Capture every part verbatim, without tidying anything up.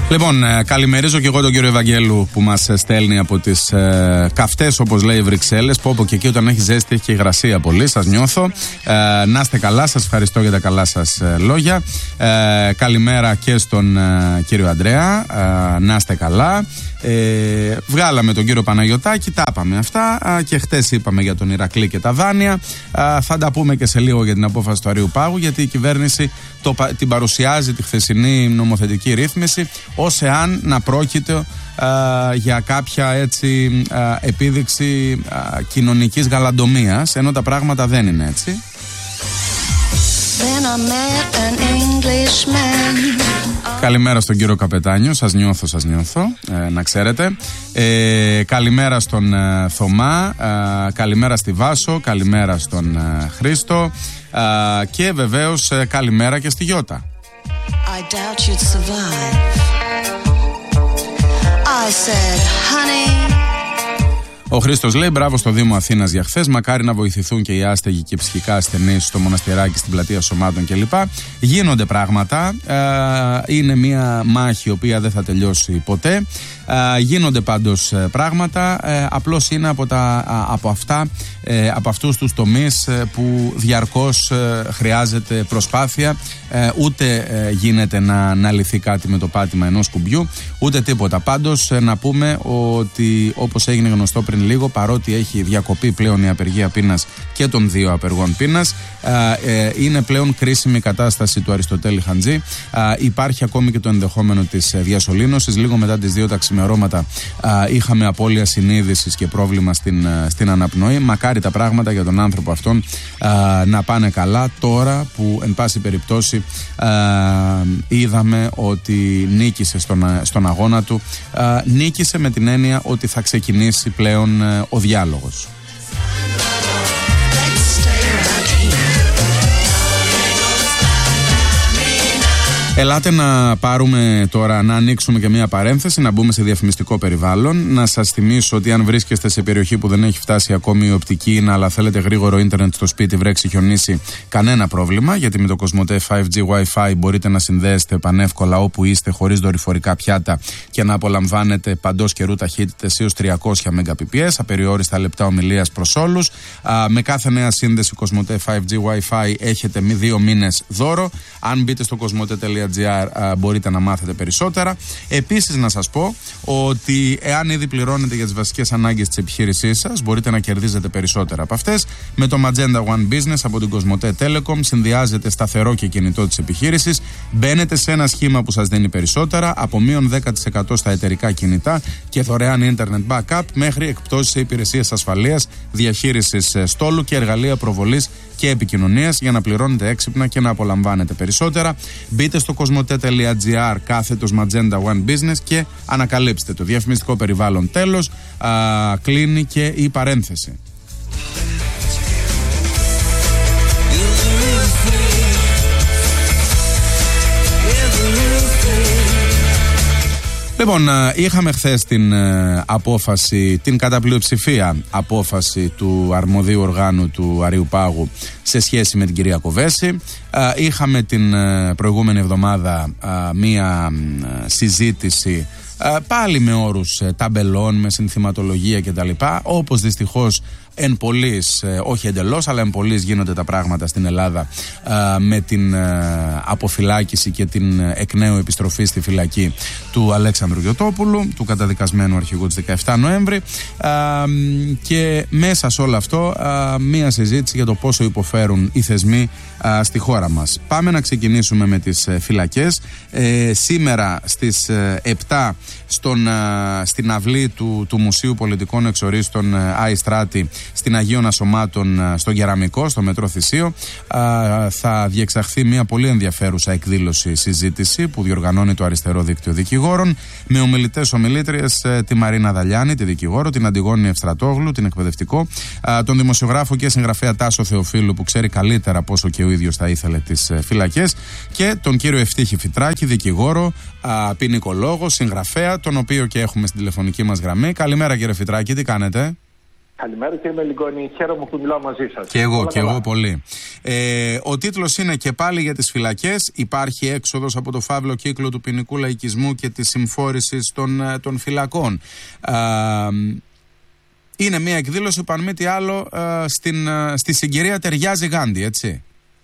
Λοιπόν, ε, καλημερίζω και εγώ τον κύριο Ευαγγέλου που μας στέλνει από τις ε, καυτές, όπως λέει, Βρυξέλλες. Πω πω και εκεί όταν έχει ζέστη έχει και υγρασία πολύ. Σας νιώθω. Ε, να είστε καλά, σας ευχαριστώ για τα καλά σας ε, λόγια. Ε, καλημέρα και στον ε, κύριο Ανδρέα. Ε, να είστε καλά. Ε, βγάλαμε τον κύριο Παναγιωτάκη, τα είπαμε αυτά ε, και χτες είπαμε για τον Ηρακλή και τα δάνεια. Ε, θα τα πούμε και σε λίγο για την απόφαση του Αρείου Πάγου, γιατί η κυβέρνηση το, την παρουσιάζει τη χθεσινή νομοθετική ρύθμιση ως εάν να πρόκειται ε, για κάποια έτσι ε, επίδειξη ε, κοινωνικής γαλαντομίας, ενώ τα πράγματα δεν είναι έτσι. Καλημέρα στον κύριο Καπετάνιο, σας νιώθω, σας νιώθω, ε, να ξέρετε. Ε, καλημέρα στον ε, Θωμά, ε, καλημέρα στη Βάσο, καλημέρα στον ε, Χρήστο ε, και βεβαίως ε, καλημέρα και στη Γιώτα. I doubt you'd survive. I said, honey. Ο Χρήστος λέει μπράβο στο Δήμο Αθήνας για χθες. Μακάρι να βοηθηθούν και οι άστεγοι και ψυχικά ασθενείς στο Μοναστηράκι, στην Πλατεία Σωμάτων κλπ. Γίνονται πράγματα. Ε, είναι μια μάχη η οποία δεν θα τελειώσει ποτέ. Ε, γίνονται πάντως πράγματα. Ε, απλώς είναι από, τα, από αυτά, ε, από αυτούς τους τομείς που διαρκώς ε, χρειάζεται προσπάθεια. Ε, ούτε ε, γίνεται να, να λυθεί κάτι με το πάτημα ενός κουμπιού, ούτε τίποτα. Πάντως ε, να πούμε ότι όπως έγινε γνωστό πριν λίγο, παρότι έχει διακοπεί πλέον η απεργία πείνας και των δύο απεργών πείνας, ε, ε, είναι πλέον κρίσιμη η κατάσταση του Αριστοτέλη Χαντζή. Ε, υπάρχει ακόμη και το ενδεχόμενο της ε, διασωλήνωσης. Λίγο μετά τις δύο τα ξημερώματα ε, είχαμε απώλεια συνείδησης και πρόβλημα στην, ε, στην αναπνοή. Μακάρι τα πράγματα για τον άνθρωπο αυτόν ε, να πάνε καλά τώρα που εν πάση περιπτώσει ε, είδαμε ότι νίκησε στον, στον αγώνα του. Ε, νίκησε με την έννοια ότι θα ξεκινήσει πλέον ε, ο διάλογος. Ελάτε να πάρουμε τώρα, να ανοίξουμε και μία παρένθεση, να μπούμε σε διαφημιστικό περιβάλλον. Να σας θυμίσω ότι αν βρίσκεστε σε περιοχή που δεν έχει φτάσει ακόμη η οπτική ίνα, αλλά θέλετε γρήγορο ίντερνετ στο σπίτι, βρέξει, χιονίσει, κανένα πρόβλημα, γιατί με το Κοσμοτέ φάιβ τζι Wi-Fi μπορείτε να συνδέεστε πανεύκολα όπου είστε, χωρίς δορυφορικά πιάτα και να απολαμβάνετε παντός καιρού ταχύτητες έως τριακόσια Mbps, απεριόριστα λεπτά ομιλίας προς όλους. Α, με κάθε νέα σύνδεση Κοσμοτέ φάιβ τζι Wi-Fi έχετε δύο μήνες δώρο. Αν μπείτε στο κοσμοτέ τελεία τζι άρ μπορείτε να μάθετε περισσότερα. Επίσης να σας πω ότι εάν ήδη πληρώνετε για τις βασικές ανάγκες της επιχείρησής σας, μπορείτε να κερδίζετε περισσότερα από αυτές. Με το Magenta One Business από την Κοσμοτέ Telecom συνδυάζετε σταθερό και κινητό της επιχείρησης. Μπαίνετε σε ένα σχήμα που σας δίνει περισσότερα, από μείον δέκα τοις εκατό στα εταιρικά κινητά και δωρεάν internet backup, μέχρι εκπτώσεις σε υπηρεσίες ασφαλείας, διαχείρισης στόλου και εργαλεία προβολής και επικοινωνίας για να πληρώνετε έξυπνα και να απολαμβάνετε περισσότερα. Μπείτε στο κοσμοτέ τελεία τζι άρ κάθετος Magenta One Business και ανακαλύψτε το διαφημιστικό περιβάλλον. Τέλος, α, κλείνει και η παρένθεση. Λοιπόν, είχαμε χθες την ε, απόφαση, την κατά πλειοψηφία απόφαση του αρμοδίου οργάνου του Αρείου Πάγου σε σχέση με την κυρία Κοβέση. Ε, είχαμε την ε, προηγούμενη εβδομάδα ε, μία ε, συζήτηση ε, πάλι με όρους ε, ταμπελών, με συνθηματολογία κτλ. Όπως δυστυχώς εν πολλής, ε, όχι εντελώς, αλλά εν πολλής γίνονται τα πράγματα στην Ελλάδα ε, με την ε, αποφυλάκηση και την ε, εκ νέου επιστροφή στη φυλακή του Αλέξανδρου Γιωτόπουλου, του καταδικασμένου αρχηγού της δεκαεφτά Νοέμβρη, ε, και μέσα σε όλο αυτό ε, μία συζήτηση για το πόσο υποφέρουν οι θεσμοί ε, στη χώρα μας. Πάμε να ξεκινήσουμε με τις ε, φυλακές. Ε, σήμερα στις ε, επτά στον, ε, στην αυλή του, του Μουσείου Πολιτικών Εξορίστων ε, Άη Στράτη, στην Αγίων Ασωμάτων, στο Κεραμικό, στο Μετρό Θησίο, θα διεξαχθεί μια πολύ ενδιαφέρουσα εκδήλωση, συζήτηση που διοργανώνει το Αριστερό Δίκτυο Δικηγόρων, με ομιλητές ομιλήτριες τη Μαρίνα Δαλιάνη, τη δικηγόρο, την Αντιγόνη Ευστρατόγλου, την εκπαιδευτικό, τον δημοσιογράφο και συγγραφέα Τάσο Θεοφίλου, που ξέρει καλύτερα πόσο και ο ίδιος θα ήθελε τις φυλακές, και τον κύριο Ευτύχη Φυτράκη, δικηγόρο, ποινικολόγο, συγγραφέα, τον οποίο και έχουμε στην τηλεφωνική μας γραμμή. Καλημέρα κύριε Φυτράκη, τι κάνετε? Καλημέρα κύριε Μελιγόνη, χαίρομαι που μιλάω μαζί σας. Και εγώ, και εγώ πολύ. Ε, ο τίτλος είναι «Και πάλι για τις φυλακές. Υπάρχει έξοδος από το φαύλο κύκλο του ποινικού λαϊκισμού και της συμφόρησης των, των φυλακών». Ε, είναι μια εκδήλωση που αν μη τι άλλο ε, στην, στη συγκυρία ταιριάζει Γάντι, έτσι.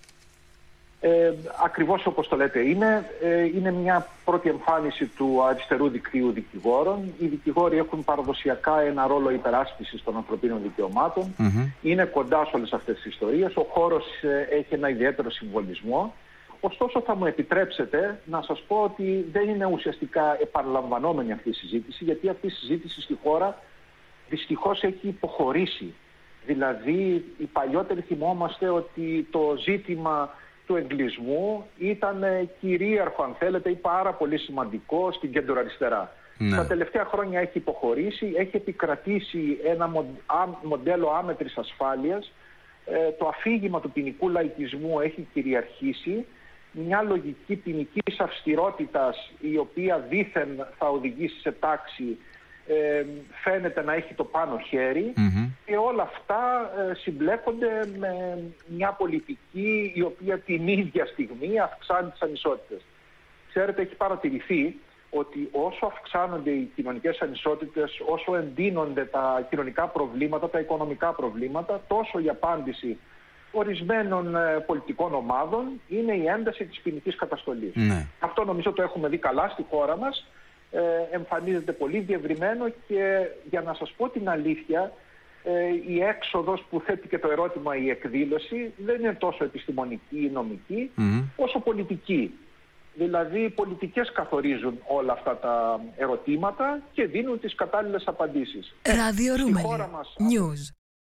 Ε, ακριβώς όπως το λέτε είναι, ε, είναι μια πρώτη εμφάνιση του αριστερού δικτύου δικηγόρων. Οι δικηγόροι έχουν παραδοσιακά ένα ρόλο υπεράσπισης των ανθρωπίνων δικαιωμάτων. Mm-hmm. Είναι κοντά σε όλες αυτές τις ιστορίες. Ο χώρος ε, έχει ένα ιδιαίτερο συμβολισμό. Ωστόσο θα μου επιτρέψετε να σας πω ότι δεν είναι ουσιαστικά επαναλαμβανόμενη αυτή η συζήτηση, γιατί αυτή η συζήτηση στη χώρα δυστυχώς έχει υποχωρήσει. Δηλαδή οι παλιότεροι θυμόμαστε ότι το ζήτημα του εγκλισμού ήταν κυρίαρχο, αν θέλετε, ή πάρα πολύ σημαντικό στην κεντροαριστερά. Ναι. Τα τελευταία χρόνια έχει υποχωρήσει, έχει επικρατήσει ένα μοντέλο άμετρης ασφάλειας. Ε, το αφήγημα του ποινικού λαϊκισμού έχει κυριαρχήσει. Μια λογική ποινικής αυστηρότητας, η οποία δήθεν θα οδηγήσει σε τάξη, Ε, φαίνεται να έχει το πάνω χέρι, mm-hmm. και όλα αυτά ε, συμπλέκονται με μια πολιτική η οποία την ίδια στιγμή αυξάνει τις ανισότητες. Ξέρετε, έχει παρατηρηθεί ότι όσο αυξάνονται οι κοινωνικές ανισότητες, όσο εντείνονται τα κοινωνικά προβλήματα, τα οικονομικά προβλήματα, τόσο η απάντηση ορισμένων ε, πολιτικών ομάδων είναι η ένταση της ποινικής καταστολής. Mm-hmm. Αυτό νομίζω το έχουμε δει καλά στη χώρα μας. Ε, εμφανίζεται πολύ διευρυμένο και για να σας πω την αλήθεια, ε, η έξοδος που θέτει και το ερώτημα η εκδήλωση δεν είναι τόσο επιστημονική ή νομική, mm-hmm. όσο πολιτική. Δηλαδή οι πολιτικές καθορίζουν όλα αυτά τα ερωτήματα και δίνουν τις κατάλληλες απαντήσεις. Ραδιορούμενη News.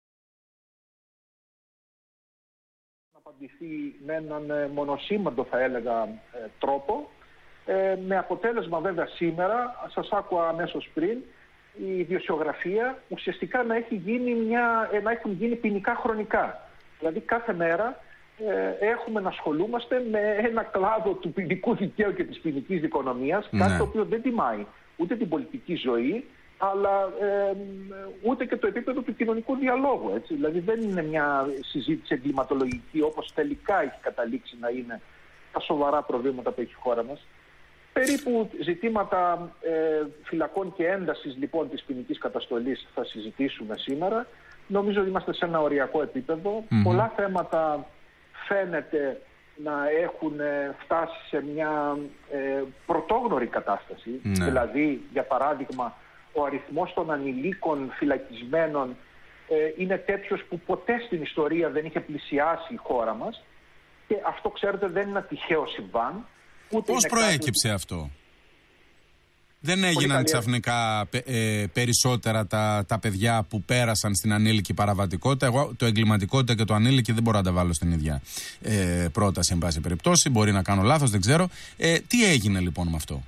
Να απαντηθεί με έναν μονοσήμαντο, θα έλεγα, τρόπο. Ε, με αποτέλεσμα βέβαια σήμερα, σας άκουα αμέσως πριν, η ιδιοσιογραφία ουσιαστικά να, έχει γίνει μια, να έχουν γίνει ποινικά χρονικά. Δηλαδή κάθε μέρα ε, έχουμε να ασχολούμαστε με ένα κλάδο του ποινικού δικαίου και της ποινικής δικονομίας, ναι. κάτι το οποίο δεν τιμάει ούτε την πολιτική ζωή, αλλά ε, ούτε και το επίπεδο του κοινωνικού διαλόγου. Έτσι. Δηλαδή δεν είναι μια συζήτηση εγκληματολογική όπως τελικά έχει καταλήξει να είναι τα σοβαρά προβλήματα που έχει η χώρα μας. Περίπου ζητήματα ε, φυλακών και έντασης λοιπόν της ποινικής καταστολής θα συζητήσουμε σήμερα. Νομίζω ότι είμαστε σε ένα οριακό επίπεδο. Mm-hmm. Πολλά θέματα φαίνεται να έχουν φτάσει σε μια ε, πρωτόγνωρη κατάσταση. Mm-hmm. Δηλαδή, για παράδειγμα, ο αριθμός των ανηλίκων φυλακισμένων ε, είναι τέτοιος που ποτέ στην ιστορία δεν είχε πλησιάσει η χώρα μας. Και αυτό, ξέρετε, δεν είναι ένα τυχαίο συμβάν. Πώς προέκυψε κάτι... αυτό? Δεν έγιναν ξαφνικά ε, περισσότερα τα, τα παιδιά που πέρασαν στην ανήλικη παραβατικότητα? Εγώ το εγκληματικότητα και το ανήλικη δεν μπορώ να τα βάλω στην ίδια ε, πρόταση, εν πάση περιπτώσει. Μπορεί να κάνω λάθος, δεν ξέρω. Ε, τι έγινε λοιπόν με αυτό?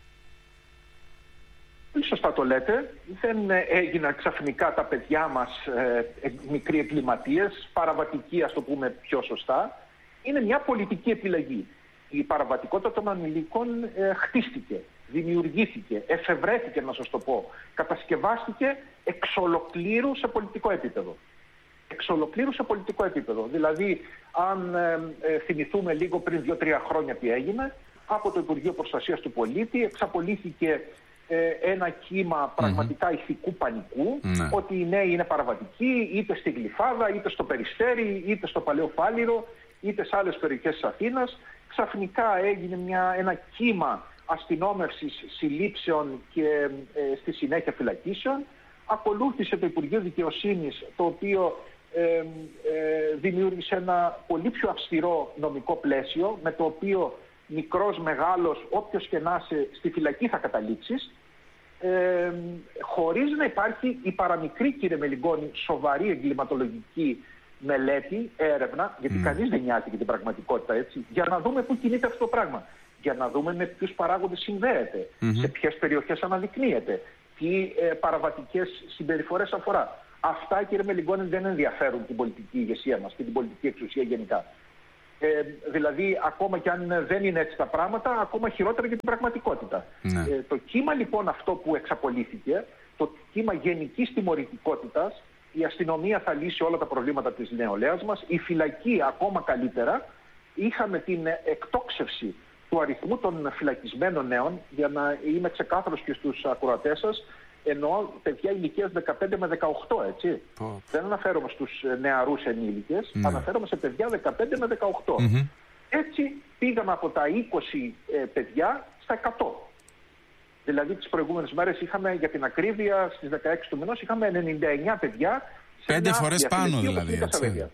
Πολύ σωστά το λέτε. Δεν έγιναν ξαφνικά τα παιδιά μας ε, μικροί εγκληματίες, παραβατικοί, ας το πούμε πιο σωστά. Είναι μια πολιτική επιλογή. Η παραβατικότητα των ανηλίκων ε, χτίστηκε, δημιουργήθηκε, εφευρέθηκε, να σας το πω, κατασκευάστηκε εξ ολοκλήρου σε πολιτικό επίπεδο. Εξ ολοκλήρου σε πολιτικό επίπεδο. Δηλαδή, αν ε, ε, θυμηθούμε λίγο πριν δύο-τρία χρόνια τι έγινε, από το Υπουργείο Προστασίας του Πολίτη εξαπολύθηκε ε, ένα κύμα πραγματικά mm-hmm. ηθικού πανικού, mm-hmm. ότι οι νέοι είναι παραβατικοί, είτε στη Γλυφάδα, είτε στο Περιστέρι, είτε στο Παλαιό Φάληρο, είτε σε άλλες περιοχές της Αθήνας. Ξαφνικά έγινε μια, ένα κύμα αστυνόμευσης, συλλήψεων και ε, στη συνέχεια φυλακίσεων. Ακολούθησε το Υπουργείο Δικαιοσύνης, το οποίο ε, ε, δημιούργησε ένα πολύ πιο αυστηρό νομικό πλαίσιο, με το οποίο μικρός, μεγάλος, όποιος και να είσαι στη φυλακή θα καταλήξεις, ε, χωρίς να υπάρχει η παραμικρή, κύριε Μελιγόνη, σοβαρή εγκληματολογική μελέτη, έρευνα, γιατί mm. κανείς δεν νοιάζει για την πραγματικότητα, έτσι, για να δούμε πού κινείται αυτό το πράγμα. Για να δούμε με ποιους παράγοντες συνδέεται, mm-hmm. σε ποιες περιοχές αναδεικνύεται, τι ε, παραβατικές συμπεριφορές αφορά. Αυτά, κύριε Μελιγόνη, δεν ενδιαφέρουν την πολιτική ηγεσία μας και την πολιτική εξουσία γενικά. Ε, δηλαδή, ακόμα και αν δεν είναι έτσι τα πράγματα, ακόμα χειρότερα για την πραγματικότητα. Mm. Ε, το κύμα λοιπόν αυτό που εξαπολύθηκε, το κύμα γενικής τιμωρητικότητας, η αστυνομία θα λύσει όλα τα προβλήματα της νεολαίας μας, η φυλακή ακόμα καλύτερα. Είχαμε την εκτόξευση του αριθμού των φυλακισμένων νέων, για να είμαι ξεκάθαρος και στους ακροατές σας, εννοώ παιδιά ηλικίας δεκαπέντε με δεκαοκτώ, έτσι. Oh. Δεν αναφέρομαι στους νεαρούς ενήλικες, mm. αναφέρομαι σε παιδιά δεκαπέντε με δεκαοκτώ. Mm-hmm. Έτσι πήγαμε από τα είκοσι ε, παιδιά στα εκατό. Δηλαδή τις προηγούμενες μέρες είχαμε, για την ακρίβεια, στις δεκαέξι του μηνός είχαμε ενενήντα εννέα παιδιά. Πέντε φορές πάνω δηλαδή, έτσι.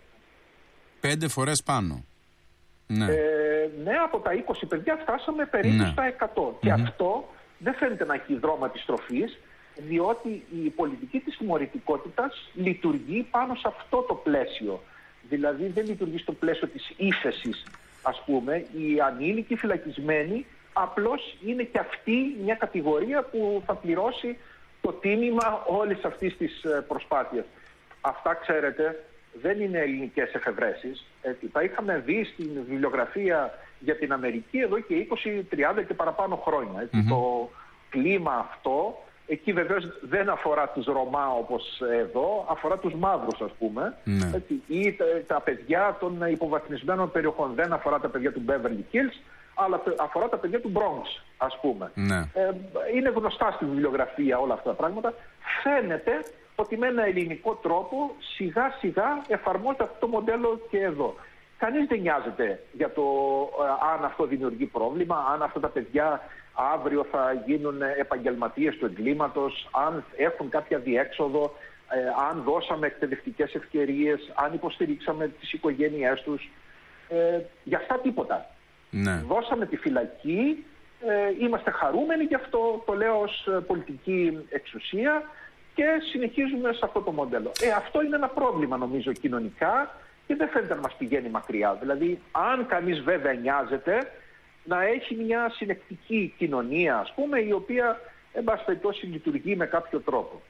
Πέντε φορές πάνω. Ναι. Ε, ναι, από τα είκοσι παιδιά φτάσαμε περίπου ναι. στα εκατό. Mm-hmm. Και αυτό δεν φαίνεται να έχει δρόμο αντιστροφής, διότι η πολιτική της τιμωρητικότητας λειτουργεί πάνω σε αυτό το πλαίσιο. Δηλαδή δεν λειτουργεί στο πλαίσιο της ύφεσης, ας πούμε. Οι ανήλικοι φυλακισμένοι απλώς είναι και αυτή μια κατηγορία που θα πληρώσει το τίμημα όλης αυτής της προσπάθειας. Αυτά, ξέρετε, δεν είναι ελληνικές εφευρέσεις. Έτσι. Τα είχαμε δει στην βιβλιογραφία για την Αμερική εδώ και είκοσι, τριάντα και παραπάνω χρόνια. Έτσι. Mm-hmm. Το κλίμα αυτό, εκεί βεβαίως δεν αφορά τους Ρωμά όπως εδώ, αφορά τους μαύρους, ας πούμε. Mm-hmm. Έτσι. Ή τα, τα παιδιά των υποβαθμισμένων περιοχών, δεν αφορά τα παιδιά του Beverly Hills, αλλά αφορά τα παιδιά του Bronx, ας πούμε. Mm-hmm. Ε, είναι γνωστά στη βιβλιογραφία όλα αυτά τα πράγματα. Φαίνεται ότι με ένα ελληνικό τρόπο σιγά σιγά εφαρμόζεται αυτό το μοντέλο και εδώ. Κανείς δεν νοιάζεται για το ε, αν αυτό δημιουργεί πρόβλημα, αν αυτά τα παιδιά αύριο θα γίνουν επαγγελματίες του εγκλήματος, αν έχουν κάποια διέξοδο, ε, αν δώσαμε εκπαιδευτικές ευκαιρίες, αν υποστηρίξαμε τις οικογένειές τους. Ε, για αυτά τίποτα. Ναι. Δώσαμε τη φυλακή, ε, είμαστε χαρούμενοι γι' αυτό, το λέω ως πολιτική εξουσία, και συνεχίζουμε σε αυτό το μοντέλο. Ε, αυτό είναι ένα πρόβλημα νομίζω κοινωνικά και δεν φαίνεται να μας πηγαίνει μακριά. Δηλαδή, αν κανείς βέβαια νοιάζεται, να έχει μια συνεκτική κοινωνία, ας πούμε, η οποία, εν πάση περιπτώσει, λειτουργεί με κάποιο τρόπο.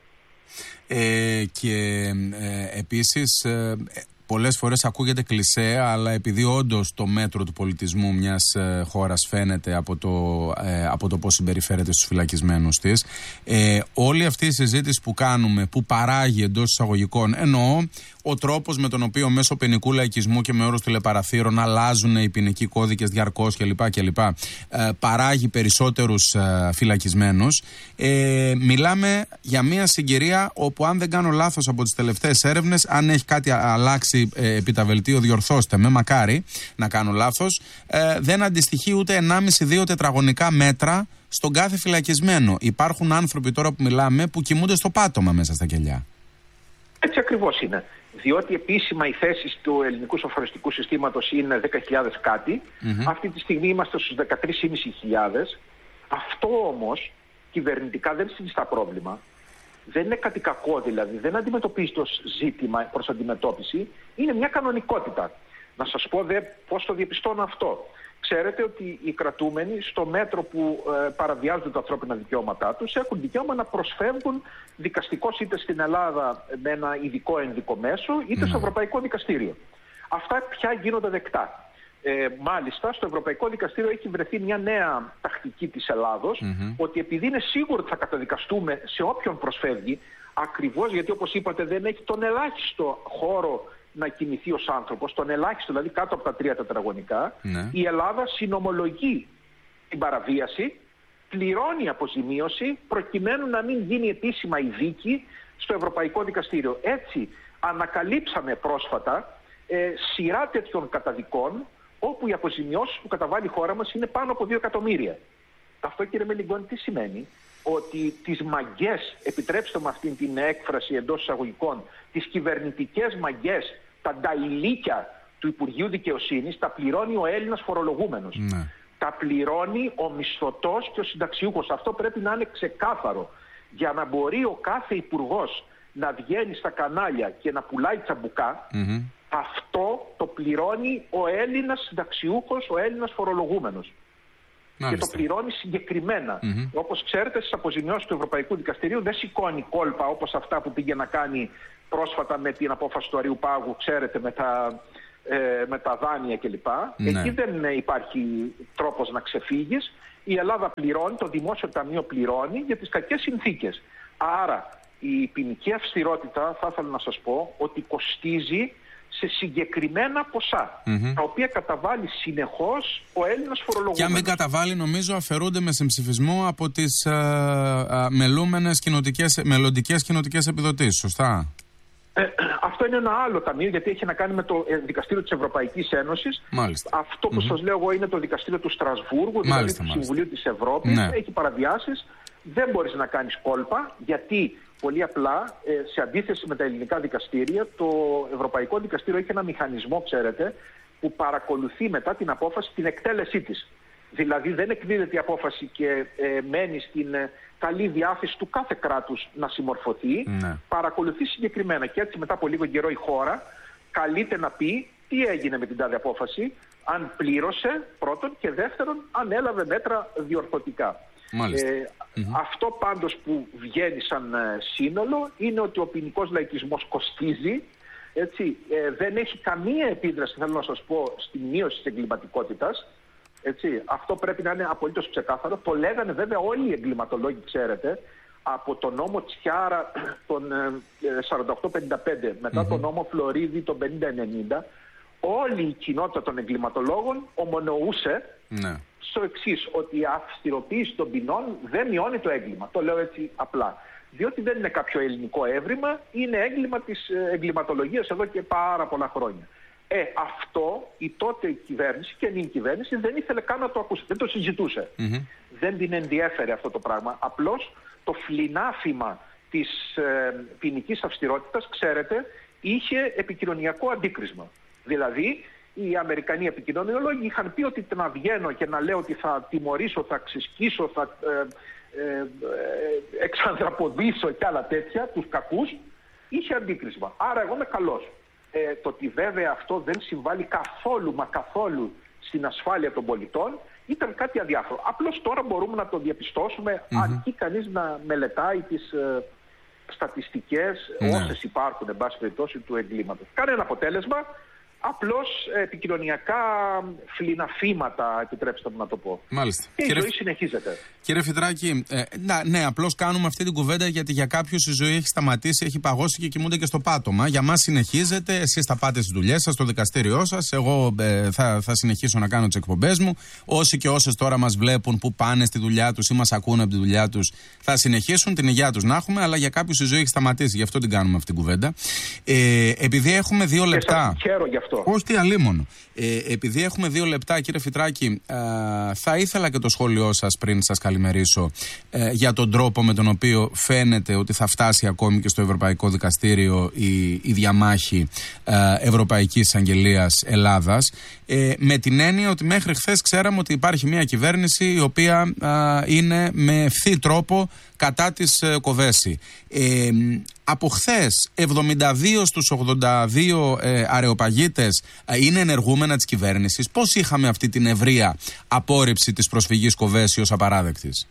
Ε, και ε, επίσης... Ε, πολλές φορές ακούγεται κλισέ, αλλά επειδή όντως το μέτρο του πολιτισμού μιας ε, χώρας φαίνεται από το, ε, από το πώς συμπεριφέρεται στους φυλακισμένους της, ε, όλη αυτή η συζήτηση που κάνουμε, που παράγει εντός εισαγωγικών, εννοώ ο τρόπος με τον οποίο μέσω ποινικού λαϊκισμού και με όρους τηλεπαραθύρων αλλάζουν οι ποινικοί κώδικες διαρκώς κλπ. κλπ. Ε, παράγει περισσότερους ε, φυλακισμένους. Ε, μιλάμε για μια συγκυρία όπου, αν δεν κάνω λάθος από τις τελευταίες έρευνες, αν έχει κάτι αλλάξει ε, επί τα βελτίο, διορθώστε με, μακάρι να κάνω λάθος, ε, δεν αντιστοιχεί ούτε ενάμιση με δύο τετραγωνικά μέτρα στον κάθε φυλακισμένο. Υπάρχουν άνθρωποι τώρα που μιλάμε που κοιμούνται στο πάτωμα μέσα στα κελιά. Έτσι ακριβώς είναι. Διότι επίσημα οι θέσεις του ελληνικού σοφρονιστικού συστήματος είναι δέκα χιλιάδες κάτι. Mm-hmm. Αυτή τη στιγμή είμαστε στους δεκατρείς χιλιάδες πεντακόσιες. Αυτό όμως κυβερνητικά δεν συνιστά πρόβλημα. Δεν είναι κάτι κακό δηλαδή. Δεν αντιμετωπίζει ως ζήτημα προς αντιμετώπιση. Είναι μια κανονικότητα. Να σας πω δε πώς το διαπιστώνω αυτό. Ξέρετε ότι οι κρατούμενοι στο μέτρο που ε, παραβιάζουν τα ανθρώπινα δικαιώματά τους έχουν δικαίωμα να προσφεύγουν δικαστικώς είτε στην Ελλάδα με ένα ειδικό ενδικό μέσο είτε mm. στο Ευρωπαϊκό Δικαστήριο. Αυτά πια γίνονται δεκτά. Ε, μάλιστα στο Ευρωπαϊκό Δικαστήριο έχει βρεθεί μια νέα τακτική της Ελλάδος mm-hmm. ότι επειδή είναι σίγουρο ότι θα καταδικαστούμε σε όποιον προσφεύγει, ακριβώς γιατί όπως είπατε δεν έχει τον ελάχιστο χώρο να κινηθεί ως άνθρωπος, τον ελάχιστο, δηλαδή κάτω από τα τρία τετραγωνικά, ναι. η Ελλάδα συνομολογεί την παραβίαση, πληρώνει αποζημίωση προκειμένου να μην γίνει επίσημα η δίκη στο Ευρωπαϊκό Δικαστήριο. Έτσι ανακαλύψαμε πρόσφατα ε, σειρά τέτοιων καταδικών όπου οι αποζημιώσεις που καταβάλει η χώρα μας είναι πάνω από δύο εκατομμύρια. Αυτό, κύριε Μελιγκόνη, τι σημαίνει? Ότι τις μαγκές, επιτρέψτε μου αυτή την έκφραση εντός εισαγωγικών, τις κυβερνητικές μαγκές, τα νταϊλίκια του Υπουργείου Δικαιοσύνης, τα πληρώνει ο Έλληνας φορολογούμενος. Ναι. Τα πληρώνει ο μισθωτός και ο συνταξιούχος. Αυτό πρέπει να είναι ξεκάθαρο. Για να μπορεί ο κάθε υπουργός να βγαίνει στα κανάλια και να πουλάει τσαμπουκά, mm-hmm. αυτό το πληρώνει ο Έλληνας συνταξιούχος, ο Έλληνας φορολογούμενος. Μάλιστα. Και το πληρώνει συγκεκριμένα. Mm-hmm. Όπως ξέρετε, στις αποζημιώσεις του Ευρωπαϊκού Δικαστηρίου δεν σηκώνει κόλπα όπως αυτά που πήγε να κάνει πρόσφατα με την απόφαση του Αριουπάγου, ξέρετε, με τα, ε, με τα δάνεια κλπ. Ναι. Εκεί δεν υπάρχει τρόπος να ξεφύγεις. Η Ελλάδα πληρώνει, το Δημόσιο Ταμείο πληρώνει για τις κακές συνθήκες. Άρα Η ποινική αυστηρότητα, θα ήθελα να σας πω, ότι κοστίζει σε συγκεκριμένα ποσά, mm-hmm. τα οποία καταβάλει συνεχώς ο Έλληνας φορολογούμενος. Και αν δεν καταβάλει, νομίζω αφαιρούνται με συμψηφισμό από τις ε, ε, μελούμενες κοινοτικές, μελλοντικές κοινοτικές επιδοτήσεις, σωστά? Ε, αυτό είναι ένα άλλο ταμείο, γιατί έχει να κάνει με το Δικαστήριο της Ευρωπαϊκής Ένωσης. Μάλιστα. Αυτό που mm-hmm. σας λέω εγώ είναι το Δικαστήριο του Στρασβούργου, μάλιστα, δηλαδή του μάλιστα. Συμβουλίου της Ευρώπης. Ναι. Έχει παραβιάσεις. Δεν μπορείς να κάνεις κόλπα, γιατί πολύ απλά, σε αντίθεση με τα ελληνικά δικαστήρια, το Ευρωπαϊκό Δικαστήριο έχει ένα μηχανισμό, ξέρετε, που παρακολουθεί μετά την απόφαση την εκτέλεσή της. Δηλαδή δεν εκδίδεται η απόφαση και ε, μένει στην ε, καλή διάθεση του κάθε κράτους να συμμορφωθεί. Ναι. Παρακολουθεί συγκεκριμένα και έτσι μετά από λίγο καιρό η χώρα καλείται να πει τι έγινε με την τάδε απόφαση, αν πλήρωσε πρώτον και δεύτερον αν έλαβε μέτρα διορθωτικά. Ε, mm-hmm. Αυτό πάντως που βγαίνει σαν ε, σύνολο είναι ότι ο ποινικός λαϊκισμός κοστίζει, έτσι, ε, δεν έχει καμία επίδραση, θέλω να σας πω, στη μείωση της εγκληματικότητας. Έτσι, αυτό πρέπει να είναι απολύτως ξεκάθαρο. Το λέγανε βέβαια όλοι οι εγκληματολόγοι, ξέρετε, από τον νόμο Τσιάρα τον ε, σαράντα οκτώ πενήντα πέντε, μετά mm-hmm. τον νόμο Φλωρίδη τον πενήντα ενενήντα. Όλη η κοινότητα των εγκληματολόγων ομονοούσε ναι. στο εξής, ότι η αυστηροποίηση των ποινών δεν μειώνει το έγκλημα. Το λέω έτσι απλά. Διότι δεν είναι κάποιο ελληνικό έβριμα, είναι έγκλημα της εγκληματολογίας εδώ και πάρα πολλά χρόνια. Ε, αυτό η τότε κυβέρνηση και η κυβέρνηση δεν ήθελε καν να το ακούσει, δεν το συζητούσε. Mm-hmm. Δεν την ενδιέφερε αυτό το πράγμα. Απλώς το φλινάφημα της ε, ποινικής αυστηρότητας, ξέρετε, είχε επικοινωνιακό αντίκρισμα. Δηλαδή, οι Αμερικανοί επικοινωνιολόγοι είχαν πει ότι να βγαίνω και να λέω ότι θα τιμωρήσω, θα ξεσκίσω, θα ε, ε, ε, εξανδραποδίσω και άλλα τέτοια, τους κακούς, είχε αντίκρισμα. Άρα εγώ είμαι καλός. Ε, το ότι βέβαια αυτό δεν συμβάλλει καθόλου, μα καθόλου στην ασφάλεια των πολιτών, ήταν κάτι αδιάφορο. Απλώς τώρα μπορούμε να το διαπιστώσουμε, mm-hmm. αρκεί κανείς να μελετάει τις ε, στατιστικές, mm-hmm. όσες υπάρχουν, εν πάση περιπτώσει, του εγκλήματος. Κανένα αποτέλεσμα. Απλώς επικοινωνιακά φλιναφήματα, επιτρέψτε μου να το πω. Μάλιστα. Και Κύριε... η ζωή συνεχίζεται. Κύριε Φυτράκη, ε, να, ναι, απλώς κάνουμε αυτή την κουβέντα γιατί για κάποιους η ζωή έχει σταματήσει, έχει παγώσει και κοιμούνται και στο πάτωμα. Για μας συνεχίζεται, εσείς θα πάτε στις δουλειές σας, στο δικαστήριό σας. Εγώ ε, θα, θα συνεχίσω να κάνω τις εκπομπές μου. Όσοι και όσες τώρα μας βλέπουν που πάνε στη δουλειά τους ή μας ακούνε από τη δουλειά τους, θα συνεχίσουν την υγεία τους να έχουμε, αλλά για κάποιους η ζωή έχει σταματήσει. Γι' αυτό την κάνουμε αυτή την κουβέντα. Ε, επειδή έχουμε δύο λεπτά. Χαίρομαι γι' αυτό. Όχι, τι αλίμονο. Ε, επειδή έχουμε δύο λεπτά, κύριε Φυτράκη, ε, θα ήθελα και το σχόλιο σας πριν σας καλημερίσω ε, για τον τρόπο με τον οποίο φαίνεται ότι θα φτάσει ακόμη και στο Ευρωπαϊκό Δικαστήριο η, η διαμάχη ε, Ευρωπαϊκής Αγγελίας Ελλάδας. Ε, με την έννοια ότι μέχρι χθες ξέραμε ότι υπάρχει μια κυβέρνηση η οποία ε, είναι με ευθύ τρόπο κατά της ε, Κοβέση. Ε, από χθες εβδομήντα δύο στους ογδόντα δύο ε, αρεοπαγίτες ε, είναι ενεργούμενα της κυβέρνησης. Πώς είχαμε αυτή την ευρεία απόρριψη της προσφυγής Κοβέση ως απαράδεκτης?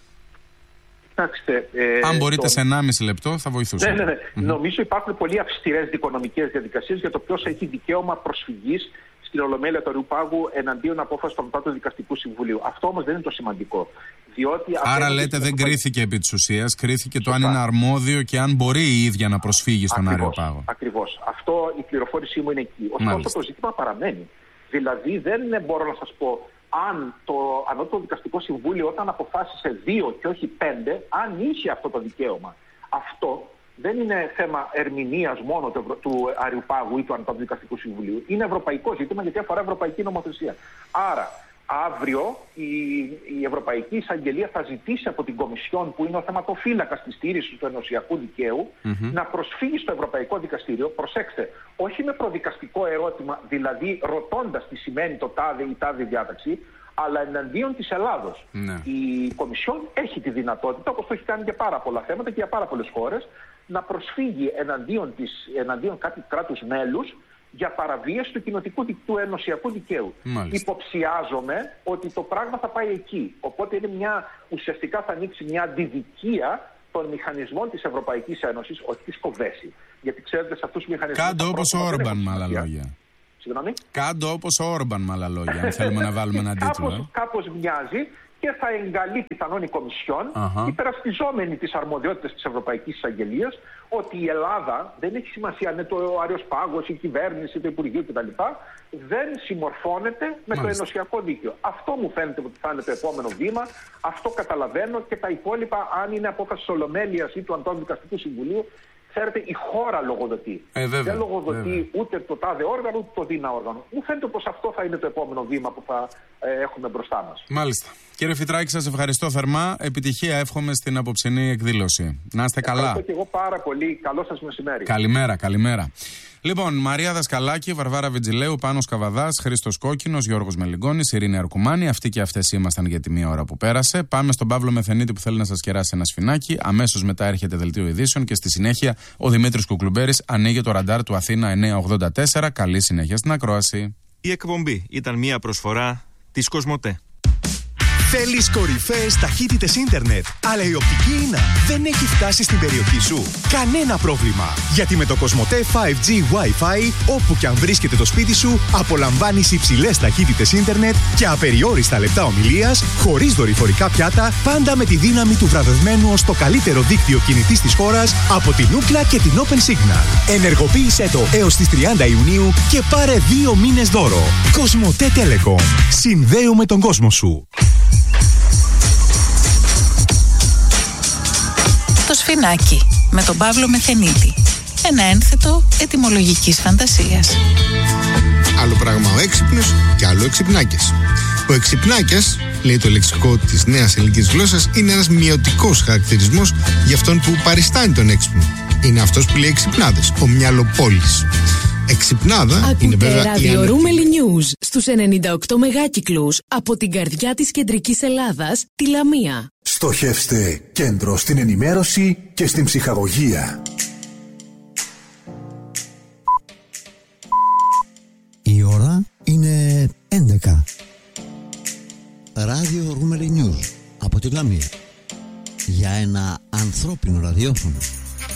Κοιτάξτε, ε, αν μπορείτε το... σε ενάμιση λεπτό θα βοηθούσε. Ναι, ναι, ναι. Mm-hmm. Νομίζω υπάρχουν πολύ αυστηρές δικονομικές διαδικασίες για το ποιος έχει δικαίωμα προσφυγής στην Ολομέλεια του Αριού Πάγου εναντίον απόφαση του Ανώτατου Δικαστικού Συμβουλίου. Αυτό όμως δεν είναι το σημαντικό. Διότι άρα λέτε δεν κρίθηκε επί της ουσίας, κρίθηκε το αν είναι αρμόδιο και αν μπορεί η ίδια να προσφύγει στον Άριο Πάγο. Ακριβώς. Αυτό, η πληροφόρησή μου είναι εκεί. Ωστόσο Μάλιστα. το ζήτημα παραμένει. Δηλαδή δεν μπορώ να σας πω αν το Ανώτατο Δικαστικό Συμβούλιο όταν αποφάσισε δύο και όχι πέντε, αν είχε αυτό το δικαίωμα. Αυτό δεν είναι θέμα ερμηνείας μόνο του, του Αριού Πάγου ή του Ανώτατου Δικαστικού Συμβουλίου. Είναι ευρωπαϊκό ζήτημα γιατί αφορά ευρωπαϊκή νομοθεσία. Άρα, αύριο η, η Ευρωπαϊκή Εισαγγελία θα ζητήσει από την Κομισιόν, που είναι ο θεματοφύλακας της στήρησης του ενωσιακού δικαίου, mm-hmm. να προσφύγει στο Ευρωπαϊκό Δικαστήριο. Προσέξτε, όχι με προδικαστικό ερώτημα, δηλαδή ρωτώντας τι σημαίνει το τάδε ή τάδε διάταξη, αλλά εναντίον της Ελλάδος. Ναι. Η Κομισιόν έχει τη δυνατότητα, όπως το έχει κάνει για πάρα πολλά θέματα και για πάρα πολλές χώρες, να προσφύγει εναντίον, της, εναντίον κάτι κράτους μέλους για παραβίαση του κοινοτικού του ενωσιακού δικαίου. Μάλιστα. Υποψιάζομαι ότι το πράγμα θα πάει εκεί. Οπότε είναι μια, ουσιαστικά θα ανοίξει μια αντιδικία των μηχανισμών της Ευρωπαϊκής Ένωσης, όχι της Κοβέση. Γιατί ξέρετε, σε αυτούς τους μηχανισμούς... Κάντο όπως ο Όρμπαν, με άλλα λόγια. Συγγνώμη. Κάντο όπως ο Όρμπαν, με άλλα λόγια, αν θέλουμε να βάλουμε έναν τίτλο. Κάπως, ε. κάπως μοιάζει. και θα εγκαλεί πιθανόν η Κομισιόν, uh-huh. υπερασπιζόμενη τις αρμοδιότητες της Ευρωπαϊκής Εισαγγελίας, ότι η Ελλάδα, δεν έχει σημασία αν είναι το Αριοσπάγος, η κυβέρνηση, το Υπουργείο κτλ., δεν συμμορφώνεται με Μάλιστα. το ενωσιακό δίκαιο. Αυτό μου φαίνεται ότι θα είναι το επόμενο βήμα, αυτό καταλαβαίνω, και τα υπόλοιπα, αν είναι απόφαση της Ολομέλειας ή του Ανώτατου Δικαστικού Συμβουλίου, ξέρετε, η χώρα λογοδοτεί. Ε, βέβαια, δεν λογοδοτεί βέβαια. ούτε το τάδε όργανο, ούτε το δίνα όργανο. Μου φαίνεται πως αυτό θα είναι το επόμενο βήμα που θα ε, έχουμε μπροστά μας. Μάλιστα. Κύριε Φυτράκη, σας ευχαριστώ θερμά. Επιτυχία εύχομαι στην απόψινή εκδήλωση. Να είστε καλά. Ευχαριστώ και εγώ πάρα πολύ. Καλό σας μεσημέρι. Καλημέρα, καλημέρα. Λοιπόν, Μαρία Δασκαλάκη, Βαρβάρα Βιτζιλέου, Πάνος Καβαδάς, Χρήστος Κόκκινος, Γιώργος Μελιγκόνης, Ειρήνη Αρκουμάνη. Αυτοί και αυτές ήμασταν για τη μία ώρα που πέρασε. Πάμε στον Παύλο Μεθενίτη που θέλει να σας κεράσει ένα σφινάκι. Αμέσως μετά έρχεται δελτίο ειδήσεων και στη συνέχεια ο Δημήτρης Κουκλουμπέρης ανοίγει το ραντάρ του Αθήνα εννιακόσια ογδόντα τέσσερα. Καλή συνέχεια στην ακρόαση. Η εκπομπή ήταν μια προσφορά της Κοσμοτέ. Θέλεις κορυφαίες ταχύτητες ίντερνετ, αλλά η οπτική ίνα δεν έχει φτάσει στην περιοχή σου? Κανένα πρόβλημα, γιατί με το Κοσμοτέ φάιβ τζι Wi-Fi, όπου και αν βρίσκεται το σπίτι σου, απολαμβάνεις υψηλές ταχύτητες ίντερνετ και απεριόριστα λεπτά ομιλίας, χωρίς δορυφορικά πιάτα, πάντα με τη δύναμη του βραβευμένου ως το καλύτερο δίκτυο κινητής της χώρας από την Ookla και την Open Signal. Ενεργοποίησέ το έως τις τριάντα Ιουνίου και πάρε δύο μήνες δώρο. Κοσμοτέ Telecom. Συνδέουμε τον κόσμο σου. Το σφινάκι με τον Παύλο Μεθενίτη. Ένα ένθετο ετυμολογικής φαντασίας. Άλλο πράγμα ο έξυπνος και άλλο εξυπνάκιας. Ο εξυπνάκιας, λέει το λεξικό της νέας ελληνικής γλώσσας, είναι ένας μειωτικός χαρακτηρισμός για αυτόν που παριστάνει τον έξυπνο. Είναι αυτός που λέει εξυπνάδες, ο μυαλοπόλης. Εξυπνάδα Ακούτε είναι βέβαια ράδιο η Ρούμελι News στους ενενήντα οκτώ μεγάκυκλους από την καρδιά της κεντρικής Ελλάδας, τη Λαμία. Στοχεύστε κέντρο στην ενημέρωση και στην ψυχαγωγία. Η ώρα είναι έντεκα. Ράδιο Ρούμελι News από τη Λαμία. Για ένα ανθρώπινο ραδιόφωνο.